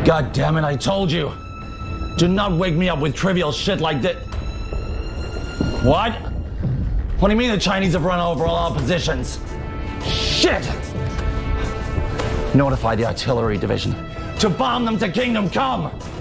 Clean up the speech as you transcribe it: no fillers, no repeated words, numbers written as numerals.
God damn it, I told you. Do not wake me up with trivial shit like this. What? What do you mean the Chinese have run over all our positions? Shit! Notify the artillery division to bomb them to Kingdom Come!